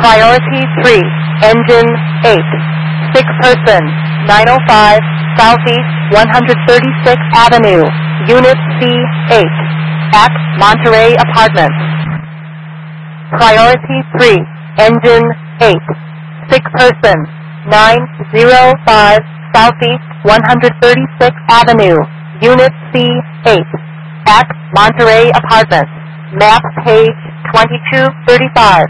Priority 3, Engine 8, 6 person, 905 Southeast 136th Avenue, Unit C8, at Monterey Apartments. Priority 3, Engine 8, 6 person, 905 Southeast 136th Avenue, Unit C8, at Monterey Apartments. Map page 2235.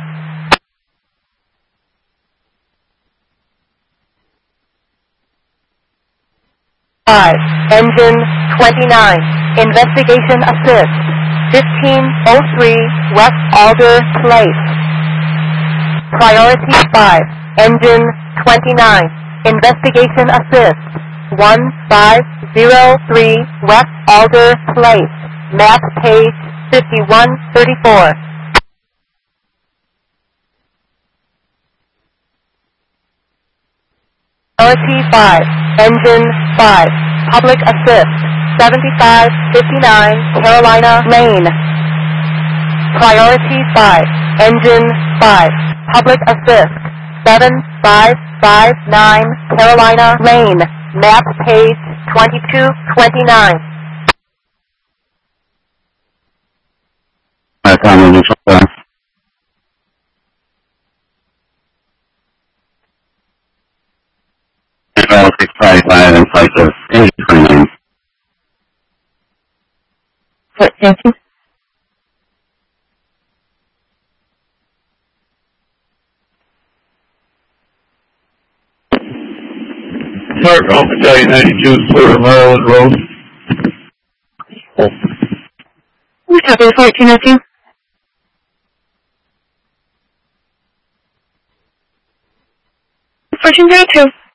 Engine 29, Investigation Assist, 1503 West Alder Place. Priority 5, Engine 29, Investigation Assist, 1503 West Alder Place. Map page 5134. Priority 5, Engine 5, Public Assist, 7559 Carolina Lane. Priority 5, Engine 5, Public Assist, 7559 Carolina Lane. Map page 2229. Control 655 in place of Engine 29. Thank you. Start on Battalion 92, Florida, Maryland Road. We copy 1402. Fortune 02.